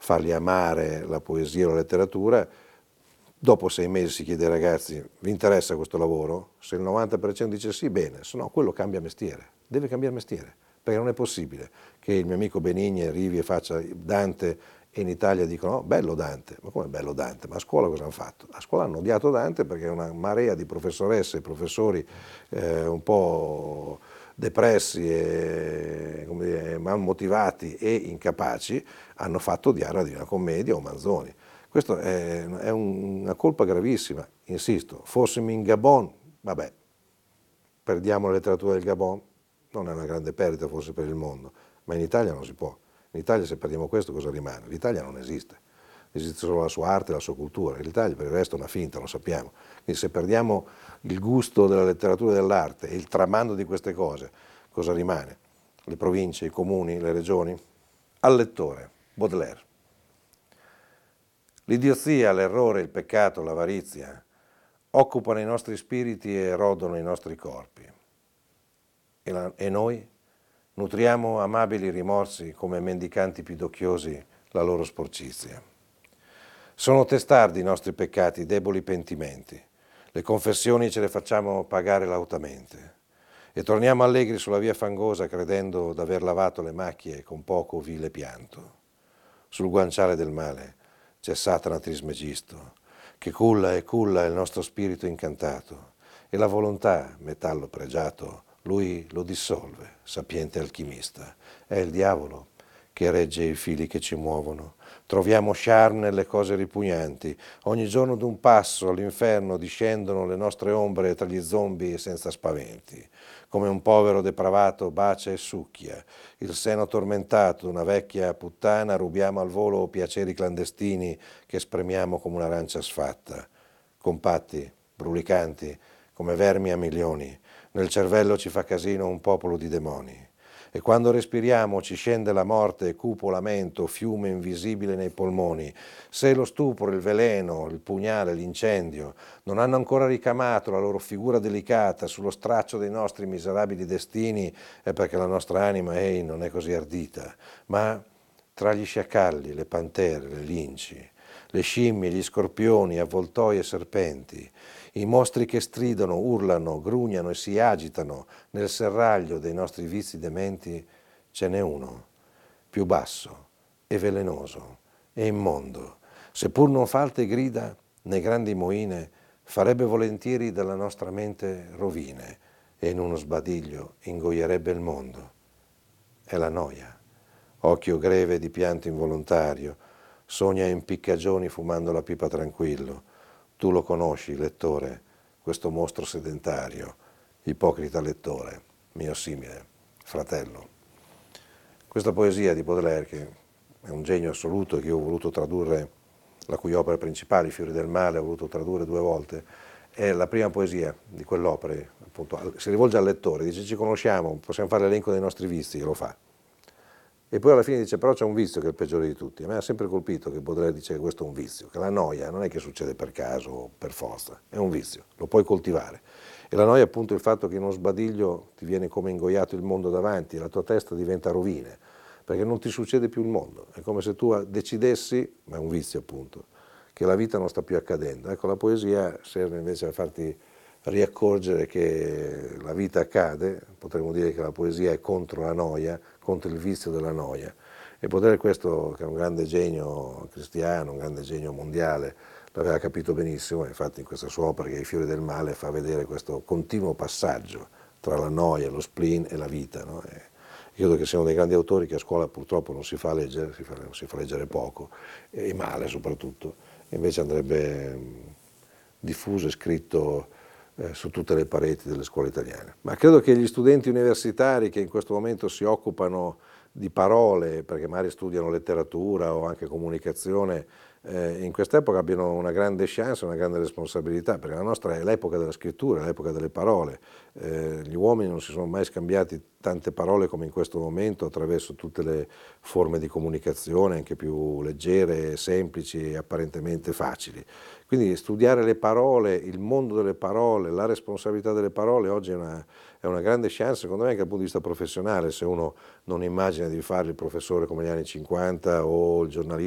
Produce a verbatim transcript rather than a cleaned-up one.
fargli amare la poesia o la letteratura. Dopo sei mesi si chiede ai ragazzi: vi interessa questo lavoro? Se il novanta per cento dice sì, bene, se no quello cambia mestiere, deve cambiare mestiere, perché non è possibile che il mio amico Benigni arrivi e faccia Dante e in Italia dicono oh, bello Dante, ma come bello Dante? Ma a scuola cosa hanno fatto? A scuola hanno odiato Dante perché una marea di professoresse e professori eh, un po' depressi e come dire, mal motivati e incapaci hanno fatto odiare la Divina Commedia o Manzoni. Questa è, è un, una colpa gravissima, insisto. Fossimo in Gabon, vabbè, perdiamo la letteratura del Gabon, non è una grande perdita forse per il mondo, ma in Italia non si può. In Italia se perdiamo questo cosa rimane? L'Italia non esiste, esiste solo la sua arte e la sua cultura, l'Italia per il resto è una finta, lo sappiamo. Quindi se perdiamo il gusto della letteratura e dell'arte e il tramando di queste cose, cosa rimane? Le province, i comuni, le regioni? Al lettore, Baudelaire. L'idiozia, l'errore, il peccato, l'avarizia occupano i nostri spiriti e erodono i nostri corpi. E, la, e noi nutriamo amabili rimorsi come mendicanti pidocchiosi la loro sporcizia. Sono testardi i nostri peccati, deboli pentimenti. Le confessioni ce le facciamo pagare lautamente. E torniamo allegri sulla via fangosa credendo d'aver lavato le macchie con poco vile pianto. Sul guanciale del male c'è Satana Trismegisto, che culla e culla il nostro spirito incantato, e la volontà, metallo pregiato, lui lo dissolve, sapiente alchimista. È il diavolo che regge i fili che ci muovono. Troviamo char nelle cose ripugnanti. Ogni giorno d'un passo all'inferno discendono le nostre ombre tra gli zombie senza spaventi. Come un povero depravato bacia e succhia. Il seno tormentato d'una vecchia puttana rubiamo al volo piaceri clandestini che spremiamo come un'arancia sfatta. Compatti, brulicanti, come vermi a milioni. Nel cervello ci fa casino un popolo di demoni. E quando respiriamo ci scende la morte, cupo lamento, fiume invisibile nei polmoni. Se lo stupro, il veleno, il pugnale, l'incendio non hanno ancora ricamato la loro figura delicata sullo straccio dei nostri miserabili destini, è perché la nostra anima, ehi, non è così ardita. Ma tra gli sciacalli, le pantere, le linci, le scimmie, gli scorpioni, avvoltoi e serpenti, i mostri che stridono, urlano, grugnano e si agitano nel serraglio dei nostri vizi dementi, ce n'è uno, più basso e velenoso e immondo, seppur non fa alte grida né grandi moine, farebbe volentieri della nostra mente rovine e in uno sbadiglio ingoierebbe il mondo. È la noia, occhio greve di pianto involontario, sogna in piccagioni fumando la pipa tranquillo. Tu lo conosci, lettore, questo mostro sedentario, ipocrita lettore, mio simile, fratello. Questa poesia di Baudelaire, che è un genio assoluto e che io ho voluto tradurre, la cui opera principale, I fiori del male, ho voluto tradurre due volte, è la prima poesia di quell'opera, appunto, si rivolge al lettore, dice ci conosciamo, possiamo fare l'elenco dei nostri vizi, e lo fa. E poi alla fine dice, però c'è un vizio che è il peggiore di tutti. A me ha sempre colpito che Baudelaire dice che questo è un vizio, che la noia non è che succede per caso o per forza, è un vizio, lo puoi coltivare. E la noia è appunto il fatto che in uno sbadiglio ti viene come ingoiato il mondo davanti, e la tua testa diventa rovine, perché non ti succede più il mondo. È come se tu decidessi, ma è un vizio appunto, che la vita non sta più accadendo. Ecco, la poesia serve invece a farti riaccorgere che la vita accade, potremmo dire che la poesia è contro la noia, contro il vizio della noia. E Baudelaire questo, che è un grande genio cristiano, un grande genio mondiale, l'aveva capito benissimo, infatti in questa sua opera, che è I fiori del male, fa vedere questo continuo passaggio tra la noia, lo spleen e la vita. No? E credo che sia uno dei grandi autori che a scuola purtroppo non si fa leggere, si fa, si fa leggere poco, e male soprattutto, invece andrebbe diffuso e scritto Eh, su tutte le pareti delle scuole italiane. Ma credo che gli studenti universitari che in questo momento si occupano di parole, perché magari studiano letteratura o anche comunicazione, eh, in quest'epoca abbiano una grande chance, una grande responsabilità, perché la nostra è l'epoca della scrittura, l'epoca delle parole. Eh, gli uomini non si sono mai scambiati tante parole come in questo momento attraverso tutte le forme di comunicazione, anche più leggere, semplici e apparentemente facili. Quindi studiare le parole, il mondo delle parole, la responsabilità delle parole oggi è una, è una grande chance, secondo me, anche dal punto di vista professionale, se uno non immagina di fare il professore come negli anni cinquanta o il giornalista